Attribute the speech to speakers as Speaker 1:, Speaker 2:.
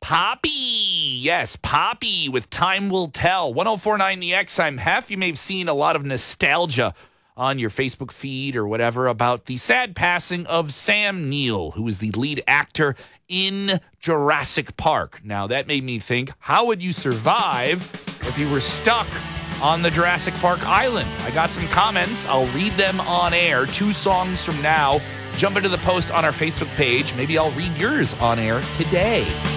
Speaker 1: Poppy. Yes, Poppy with Time Will Tell. 1049 The X. I'm Hef. You may have seen a lot of nostalgia on your Facebook feed or whatever about the sad passing of Sam Neill, who was the lead actor in Jurassic Park. Now, that made me think, how would you survive if you were stuck on the Jurassic Park island? I got some comments. I'll read them on air 2 songs from now. Jump into the post on our Facebook page. Maybe I'll read yours on air today.